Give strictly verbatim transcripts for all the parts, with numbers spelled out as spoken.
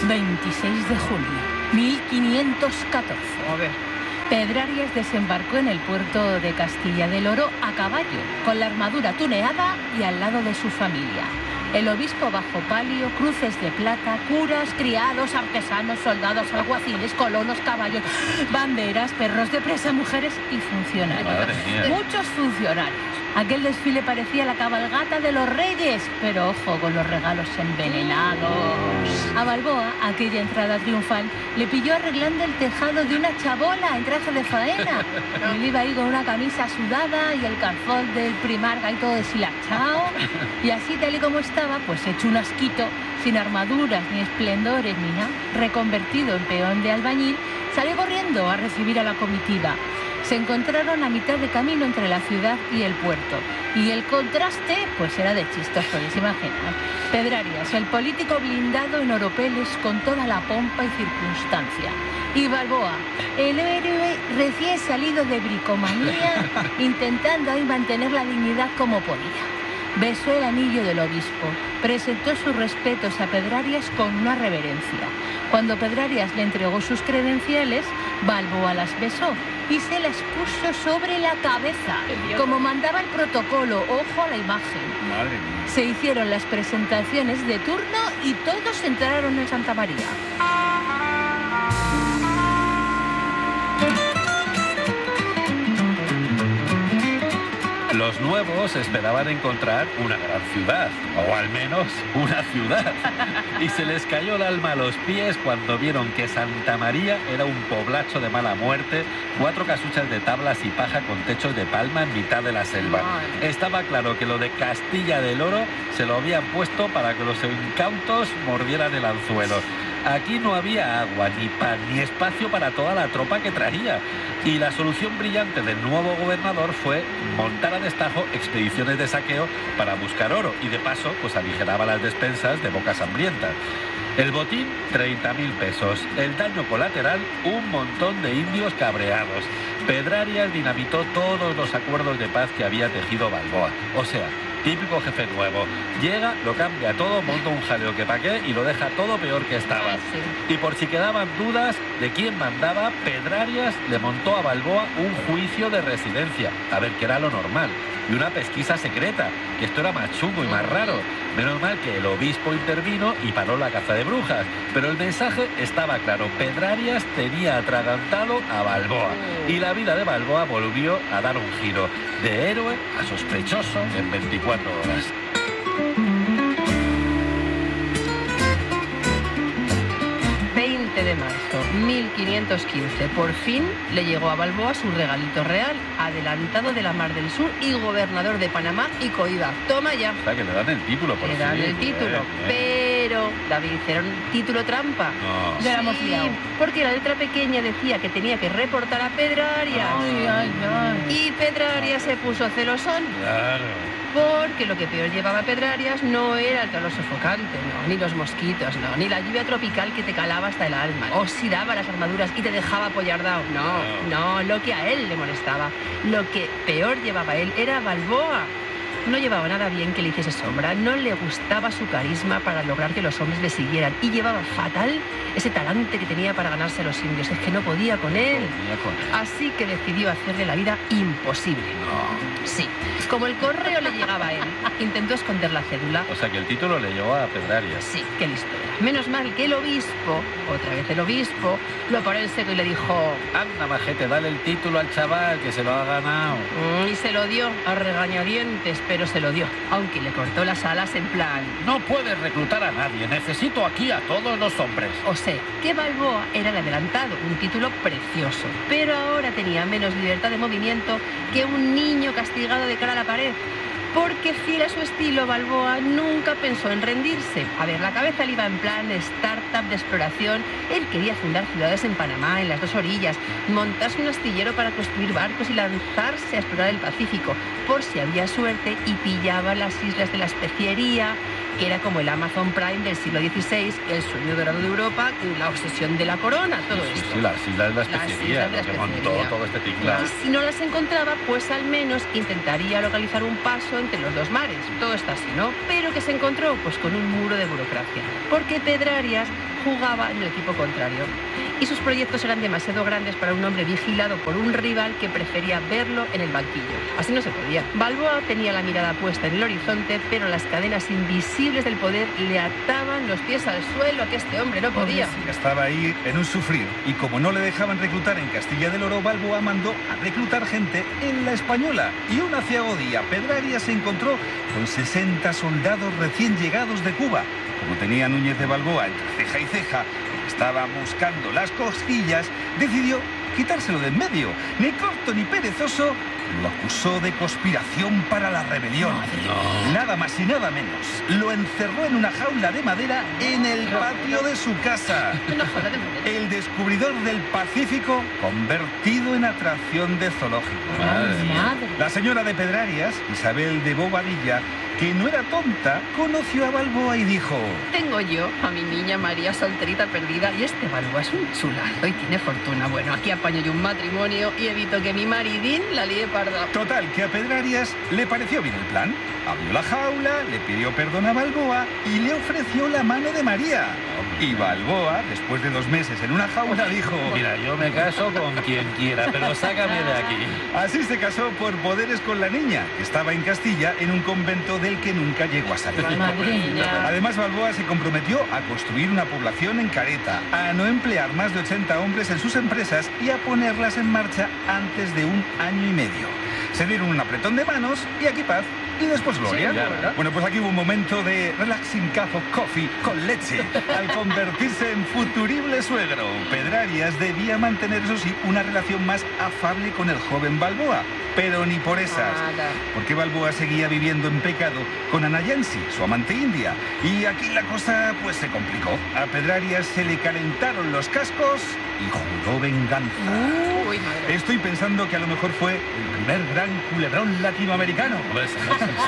veintiséis de junio, mil quinientos catorce. A ver. Pedrarias desembarcó en el puerto de Castilla del Oro a caballo, con la armadura tuneada y al lado de su familia. El obispo bajo palio, cruces de plata, curas, criados, artesanos, soldados, alguaciles, colonos, caballos, banderas, perros de presa, mujeres y funcionarios. Muchos funcionarios. Aquel desfile parecía la cabalgata de los reyes, pero ojo con los regalos envenenados. A Balboa, aquella entrada triunfal, le pilló arreglando el tejado de una chabola en traje de faena. Él iba ahí con una camisa sudada y el calzón del Primarga y todo deshilachado. Y así, tal y como estaba, pues hecho un asquito, sin armaduras ni esplendores ni nada, reconvertido en peón de albañil, salió corriendo a recibir a la comitiva. Se encontraron a mitad de camino entre la ciudad y el puerto. Y el contraste, pues era de chistos, podéis imaginar. Pedrarias, el político blindado en oropeles con toda la pompa y circunstancia. Y Balboa, el héroe recién salido de bricomanía, intentando ahí mantener la dignidad como podía. Besó el anillo del obispo, presentó sus respetos a Pedrarias con una reverencia. Cuando Pedrarias le entregó sus credenciales, Balboa las besó y se las puso sobre la cabeza, como mandaba el protocolo. Ojo a la imagen. Madre mía. Se hicieron las presentaciones de turno y todos entraron en Santa María. Los nuevos esperaban encontrar una gran ciudad, o al menos una ciudad. Y se les cayó el alma a los pies cuando vieron que Santa María era un poblacho de mala muerte, cuatro casuchas de tablas y paja con techos de palma en mitad de la selva. Estaba claro que lo de Castilla del Oro se lo habían puesto para que los incautos mordieran el anzuelo. Aquí no había agua, ni pan, ni espacio para toda la tropa que traía. Y la solución brillante del nuevo gobernador fue montar a destajo expediciones de saqueo para buscar oro y de paso pues aligeraba las despensas de bocas hambrientas. El botín, treinta mil pesos. El daño colateral, un montón de indios cabreados. Pedrarias dinamitó todos los acuerdos de paz que había tejido Balboa. O sea, típico jefe nuevo. Llega, lo cambia todo, monta un jaleo que pa' qué y lo deja todo peor que estaba. Y por si quedaban dudas de quién mandaba, Pedrarias le montó a Balboa un juicio de residencia. A ver, que era lo normal. Y una pesquisa secreta, que esto era más chungo y más raro. Menos mal que el obispo intervino y paró la caza de brujas. Pero el mensaje estaba claro. Pedrarias tenía atragantado a Balboa. Y la vida de Balboa volvió a dar un giro. De héroe a sospechoso en veinticuatro horas. veinte de marzo, mil quinientos quince. Por fin le llegó a Balboa su regalito real, adelantado de la Mar del Sur y gobernador de Panamá y Coiba. Toma ya. O sea, que le dan el título, por Le fin. dan el título, Bien, bien. pero, David, era un título trampa. No. Ya la hemos Sí, liado. porque la letra pequeña decía que tenía que reportar a Pedrarias. Ay, ay, ay. Y Pedrarias se puso celosón. Claro. Porque lo que peor llevaba a Pedrarias no era el calor sofocante, no, ni los mosquitos, no, ni la lluvia tropical que te calaba hasta el alma, oxidaba las armaduras y te dejaba apoyardado. No, no, lo que a él le molestaba, lo que peor llevaba a él era Balboa. No llevaba nada bien que le hiciese sombra, no le gustaba su carisma para lograr que los hombres le siguieran y llevaba fatal ese talante que tenía para ganarse a los indios, es que no podía con él. Venía con él. Así que decidió hacerle la vida imposible. No. Sí, como el correo le llegaba a él, intentó esconder la cédula. O sea, que el título le llegó a Pedrarias. Sí, qué listo era. Menos mal que el obispo, otra vez el obispo, lo paró en seco y le dijo... Anda, majete, dale el título al chaval, que se lo ha ganado. "Mm", y se lo dio a regañadientes, pero se lo dio, aunque le cortó las alas en plan... No puedes reclutar a nadie, necesito aquí a todos los hombres. O sea, que Balboa era el adelantado, un título precioso, pero ahora tenía menos libertad de movimiento que un niño castigado de cara a la pared. Porque fiel a su estilo, Balboa nunca pensó en rendirse. A ver, la cabeza le iba en plan startup de exploración. Él quería fundar ciudades en Panamá, en las dos orillas, montarse un astillero para construir barcos y lanzarse a explorar el Pacífico, por si había suerte y pillaba las islas de la especiería, que era como el Amazon Prime del siglo dieciséis, el sueño dorado de Europa, la obsesión de la corona, todo Sí, esto. sí, las islas de la Las especiería, islas de la lo que montó especiería. todo este tinglado. Y si no las encontraba, pues al menos intentaría localizar un paso entre los dos mares. Todo está así, ¿no? Pero que se encontró, pues con un muro de burocracia. Porque Pedrarias jugaba en el equipo contrario. Y sus proyectos eran demasiado grandes para un hombre vigilado por un rival que prefería verlo en el banquillo. Así no se podía. Balboa tenía la mirada puesta en el horizonte, pero las cadenas invisibles del poder le ataban los pies al suelo, que este hombre no podía. Estaba ahí en un sufrir, y como no le dejaban reclutar en Castilla del Oro, Balboa mandó a reclutar gente en la Española. Y un aciago día, Pedrarias se encontró con sesenta soldados recién llegados de Cuba. Como tenía Núñez de Balboa entre ceja y ceja, estaba buscando las cosquillas, decidió quitárselo de en medio. Ni corto ni perezoso, lo acusó de conspiración para la rebelión. No. Nada más y nada menos. Lo encerró en una jaula de madera en el patio de su casa. El descubridor del Pacífico convertido en atracción de zoológico. Madre mía. La señora de Pedrarias, Isabel de Bobadilla, que no era tonta, conoció a Balboa y dijo: Tengo yo a mi niña María solterita perdida y este Balboa es un chulazo y tiene fortuna. Bueno, aquí apaño yo un matrimonio y evito que mi maridín la líe parda. Total, que a Pedrarias le pareció bien el plan. Abrió la jaula, le pidió perdón a Balboa y le ofreció la mano de María. Y Balboa, después de dos meses en una jaula, dijo: Mira, yo me caso con quien quiera, pero sácame de aquí. Así se casó por poderes con la niña, que estaba en Castilla en un convento del que nunca llegó a salir. Madre mía. Además, Balboa se comprometió a construir una población en Careta, a no emplear más de ochenta hombres en sus empresas y a ponerlas en marcha antes de un año y medio. Se dieron un apretón de manos y aquí paz. Y después gloria. Sí, claro. Bueno, pues aquí hubo un momento de relaxing cup of coffee con leche al convertirse en futurible suegro. Pedrarias debía mantener, eso sí, una relación más afable con el joven Balboa. Pero ni por esas. Nada. Porque Balboa seguía viviendo en pecado con Ana Yancy, su amante india. Y aquí la cosa pues se complicó. A Pedrarias se le calentaron los cascos y juró venganza. Uy, madre. Estoy pensando que a lo mejor fue el primer gran culebrón latinoamericano. Hombre, sí, sí, sí.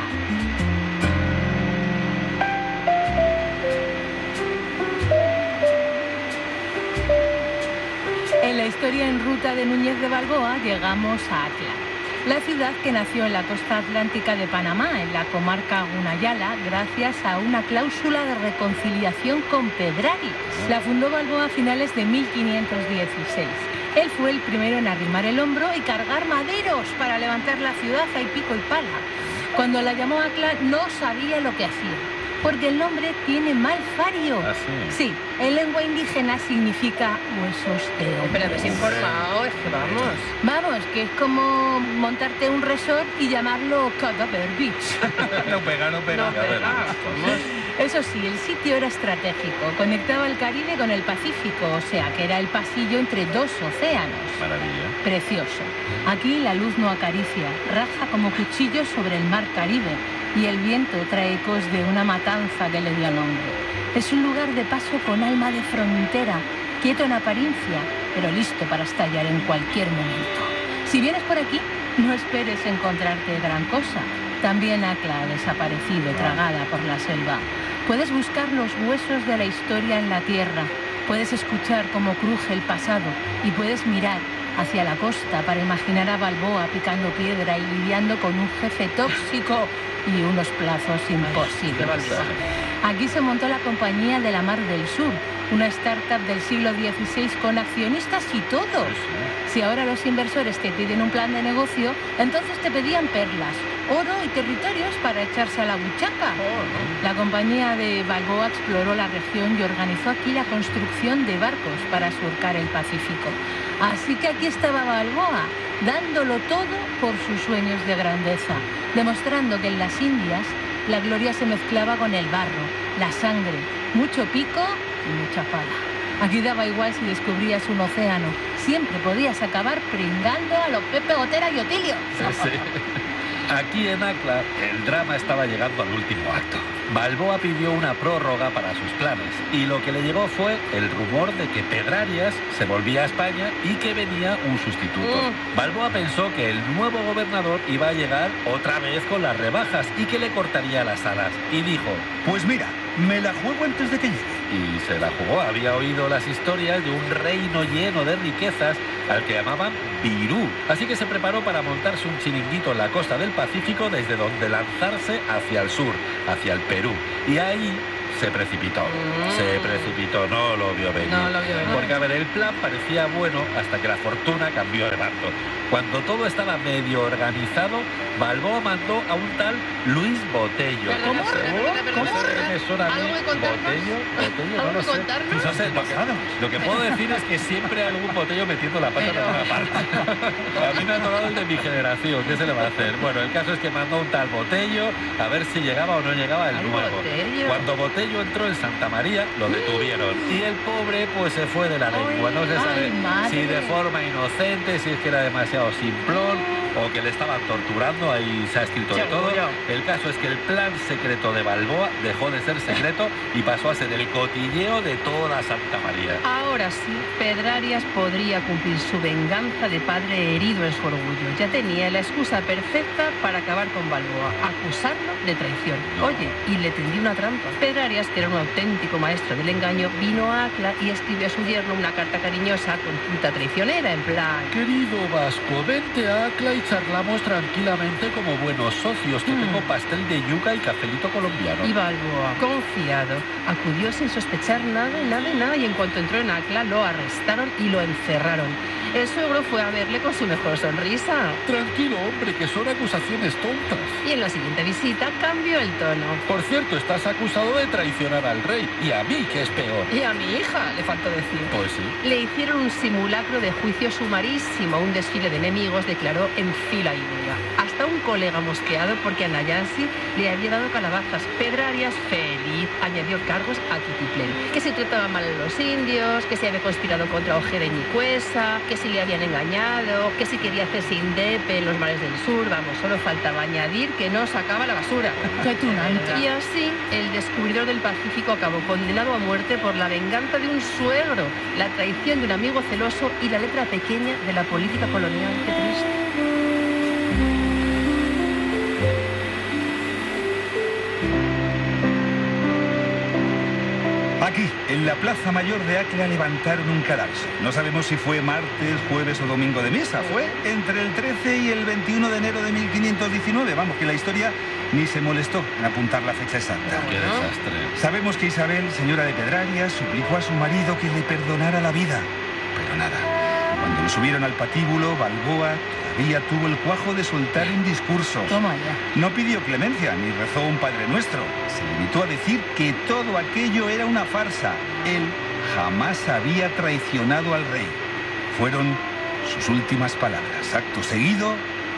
En la historia en ruta de Núñez de Balboa llegamos a Acla, la ciudad que nació en la costa atlántica de Panamá, en la comarca Gunayala, gracias a una cláusula de reconciliación con Pedrarias. La fundó Balboa a finales de mil quinientos dieciséis. Él fue el primero en arrimar el hombro y cargar maderos para levantar la ciudad a pico y pala. Cuando la llamó Acla no sabía lo que hacía, porque el nombre tiene mal fario. ¿Ah, sí? Sí, en lengua indígena significa huesos de hombre. Pero desinformado, es que vamos. Vamos, que es como montarte un resort y llamarlo Cadaver Beach. No pega, no pega. No pega. Vamos. Eso sí, el sitio era estratégico, conectaba el Caribe con el Pacífico, o sea que era el pasillo entre dos océanos. Maravilla. Precioso. Aquí la luz no acaricia, raja como cuchillo sobre el mar Caribe y el viento trae ecos de una matanza que le dio nombre. Es un lugar de paso con alma de frontera, quieto en apariencia, pero listo para estallar en cualquier momento. Si vienes por aquí, no esperes encontrarte gran cosa. También Acla ha desaparecido, tragada por la selva. Puedes buscar los huesos de la historia en la tierra, puedes escuchar cómo cruje el pasado y puedes mirar hacia la costa para imaginar a Balboa picando piedra y lidiando con un jefe tóxico y unos plazos imposibles. Aquí se montó la Compañía de la Mar del Sur, una startup del siglo dieciséis con accionistas y todo. Si ahora los inversores te piden un plan de negocio, entonces te pedían perlas, oro y territorios para echarse a la buchaca. La compañía de Balboa exploró la región y organizó aquí la construcción de barcos para surcar el Pacífico. Así que aquí estaba Balboa, dándolo todo por sus sueños de grandeza, demostrando que en las Indias la gloria se mezclaba con el barro, la sangre, mucho pico y mucha pala. Aquí daba igual si descubrías un océano, siempre podías acabar pringando a los Pepe Gotera y Otilio. Sí, sí. Aquí en Acla, el drama estaba llegando al último acto. Balboa pidió una prórroga para sus planes y lo que le llegó fue el rumor de que Pedrarias se volvía a España y que venía un sustituto. Mm. Balboa pensó que el nuevo gobernador iba a llegar otra vez con las rebajas y que le cortaría las alas. Y dijo: Pues mira, me la juego antes de que llegue. Y se la jugó. Había oído las historias de un reino lleno de riquezas al que llamaban Virú. Así que se preparó para montarse un chiringuito en la costa del Pacífico desde donde lanzarse hacia el sur, hacia el Perú. Y ahí se precipitó. Mm. Se precipitó, no lo vio venir. No lo vio venir. Porque, a ver, el plan parecía bueno hasta que la fortuna cambió de bando. Cuando todo estaba medio organizado, Balboa mandó a un tal Luis Botello. Perdona, ¿Cómo? perdona, perdona, perdona, ¿Cómo perdona. me suena a mí? ¿Algo que contarnos? Botello, Botello, no ¿Algo lo que sé. contarnos? No sé, lo que, lo que puedo decir es que siempre hay algún Botello metiendo la pata en Pero- alguna parte. A mí me ha tocado el de mi generación, ¿qué se le va a hacer? Bueno, el caso es que mandó un tal Botello a ver si llegaba o no llegaba el Ay, nuevo. Botello. Cuando Botello entró en Santa María, lo detuvieron. Y el pobre, pues se fue de la lengua. No se Ay, sabe madre. si de forma inocente, si es que era demasiado simplón o que le estaban torturando. Ahí se ha escrito de todo. Seguro. El caso es que el plan secreto de Balboa dejó de ser secreto y pasó a ser el cotilleo de toda Santa María. Ahora sí, Pedrarias podría cumplir su venganza de padre herido en su orgullo. Ya tenía la excusa perfecta para acabar con Balboa, acusarlo de traición. No. Oye, y le tendió una trampa. Pedrarias, que era un auténtico maestro del engaño, vino a Acla y escribió a su yerno una carta cariñosa con tinta traicionera, en plan... Querido Vasco, vente a Acla y charlamos tranquilamente como buenos socios, que Mm. tengo pastel de yuca y cafelito colombiano. Y Balboa, confiado, acudió sin sospechar nada, nada, nada, y en cuanto entró en Acla lo arrestaron y lo encerraron. El suegro fue a verle con su mejor sonrisa. Tranquilo, hombre, que son acusaciones tontas. Y en la siguiente visita cambió el tono. Por cierto, estás acusado de traicionar al rey. Y a mí, que es peor. Y a mi hija, le faltó decir. Pues sí. Le hicieron un simulacro de juicio sumarísimo, un desfile de enemigos, declaró en fila india. Hasta un colega mosqueado porque a Nayansi le había dado calabazas. Pedrarias, feliz, añadió cargos a tutiplén. Que se trataba mal a los indios, que se había conspirado contra Ojeda y Nicuesa, que si le habían engañado, que si quería hacerse indepe en los mares del sur. Vamos, solo faltaba añadir que no sacaba la basura. ¡Qué tunante! Y así, el descubridor del Pacífico acabó condenado a muerte por la venganza de un suegro, la traición de un amigo celoso y la letra pequeña de la política colonial. ¡Qué triste! Aquí, en la Plaza Mayor de Acla, levantaron un cadalso. No sabemos si fue martes, jueves o domingo de misa. Fue entre el trece y el veintiuno de enero de mil quinientos diecinueve. Vamos, que la historia ni se molestó en apuntar la fecha exacta. Qué desastre. Sabemos que Isabel, señora de Pedrarias, suplicó a su marido que le perdonara la vida. Pero nada. Cuando lo subieron al patíbulo, Balboa todavía tuvo el cuajo de soltar un discurso. Toma ya. No pidió clemencia ni rezó un Padre Nuestro. Se limitó a decir que todo aquello era una farsa. Él jamás había traicionado al rey. Fueron sus últimas palabras. Acto seguido,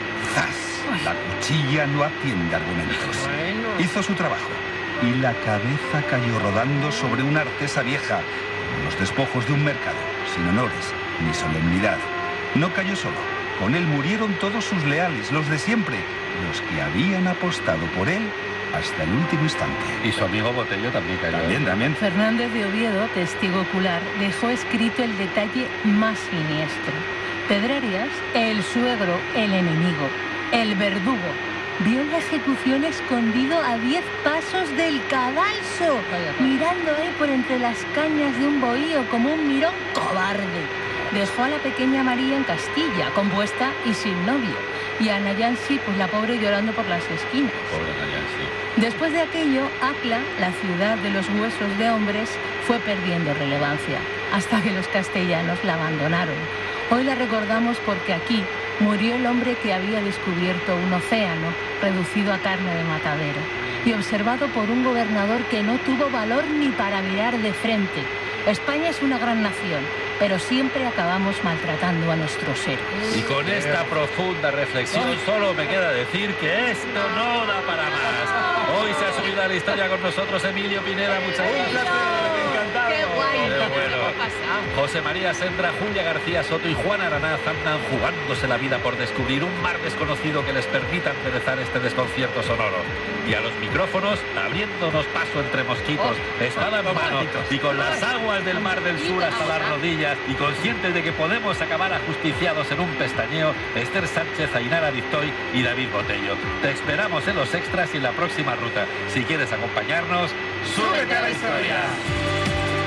¡zas! La cuchilla no atiende argumentos. Bueno. Hizo su trabajo y la cabeza cayó rodando sobre una artesa vieja, como los despojos de un mercado, sin honores ni solemnidad. No cayó solo. Con él murieron todos sus leales, los de siempre, los que habían apostado por él hasta el último instante. Y su amigo Botello también cayó. También, también. Fernández de Oviedo, testigo ocular, dejó escrito el detalle más siniestro. Pedrarias, el suegro, el enemigo, el verdugo, vio la ejecución escondido a diez pasos del cadalso, mirando ahí por entre las cañas de un bohío como un mirón cobarde. Dejó a la pequeña María en Castilla, compuesta y sin novio, y a Nayansi, pues la pobre, llorando por las esquinas. Pobre Nayansi. Después de aquello, Acla, la ciudad de los huesos de hombres, fue perdiendo relevancia, hasta que los castellanos la abandonaron. Hoy la recordamos porque aquí murió el hombre que había descubierto un océano reducido a carne de matadero y observado por un gobernador que no tuvo valor ni para mirar de frente. España es una gran nación, pero siempre acabamos maltratando a nuestros héroes. Y con esta profunda reflexión solo me queda decir que esto no da para más. Hoy se ha subido a la historia con nosotros Emilio Pineda. Muchas gracias. Encantado. ¡Qué guay! Qué ¿Qué bueno. ha pasado? José María Sendra, Julia García Soto y Juan Aranaz andan jugándose la vida por descubrir un mar desconocido que les permita enderezar este desconcierto sonoro. Y a los micrófonos, abriéndonos paso entre mosquitos, espada en mano y con las aguas del mar del sur hasta las rodillas y conscientes de que podemos acabar ajusticiados en un pestañeo, Esther Sánchez, Ainara Victoy y David Botello. Te esperamos en los extras y en la próxima ruta. Si quieres acompañarnos, ¡súbete a la historia!